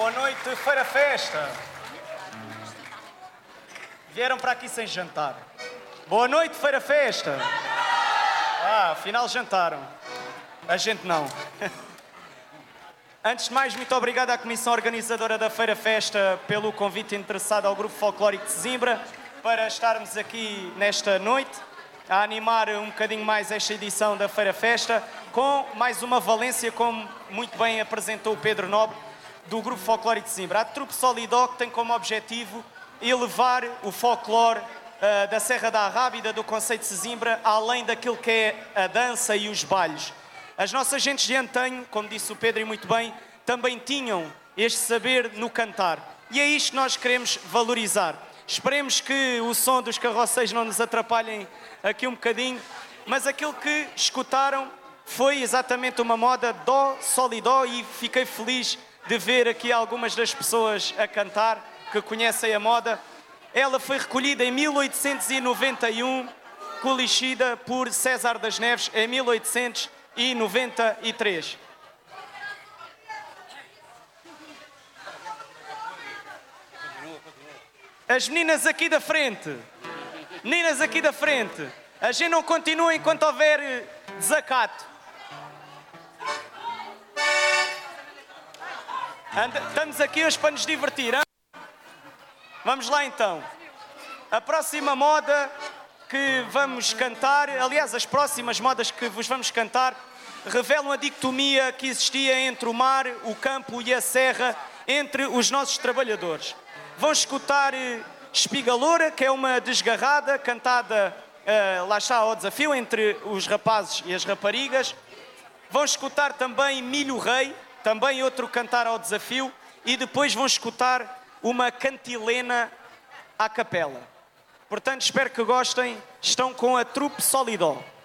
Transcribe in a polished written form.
Boa noite, Feira Festa. Vieram para aqui sem jantar. Boa noite, Feira Festa. Afinal jantaram. A gente não. Antes de mais, muito obrigado à Comissão Organizadora da Feira Festa pelo convite interessado ao Grupo Folclórico de Sesimbra para estarmos aqui nesta noite a animar um bocadinho mais esta edição da Feira Festa com mais uma valência, como muito bem apresentou o Pedro Nobre, do Grupo Folclórico de Sesimbra. A trupe Solidó que tem como objetivo elevar o folclore da Serra da Arrábida, do conceito de Sesimbra, além daquilo que é a dança e os bailes. As nossas gentes de antanho, como disse o Pedro e muito bem, também tinham este saber no cantar. E é isto que nós queremos valorizar. Esperemos que o som dos carroceiros não nos atrapalhem aqui um bocadinho, mas aquilo que escutaram foi exatamente uma moda dó, sol e dó, e fiquei feliz de ver aqui algumas das pessoas a cantar, que conhecem a moda. Ela foi recolhida em 1891, colhida por César das Neves em 1893. As meninas aqui da frente, a gente não continua enquanto houver desacato. Estamos aqui hoje para nos divertir, hein? Vamos lá então. A próxima moda que vamos cantar, aliás, as próximas modas que vos vamos cantar, revelam a dicotomia que existia entre o mar, o campo e a serra, entre os nossos trabalhadores. Vão escutar Espigaloura, que é uma desgarrada cantada, lá está, ao desafio, entre os rapazes e as raparigas. Vão escutar também Milho Rei, também outro cantar ao desafio, e depois vão escutar uma cantilena à capela. Portanto, espero que gostem. Estão com a trupe Solidó.